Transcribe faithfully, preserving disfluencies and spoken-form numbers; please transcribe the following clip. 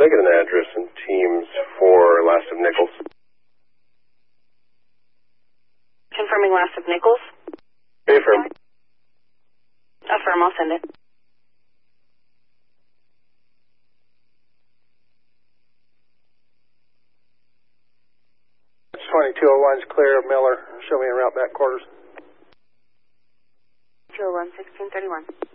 I get an address and teams for Last of Nichols? Confirming Last of Nichols. Affirm. Affirm, I'll send it. twenty-two oh one is clear of Miller. Show me in route back quarters. two oh one, sixteen thirty-one.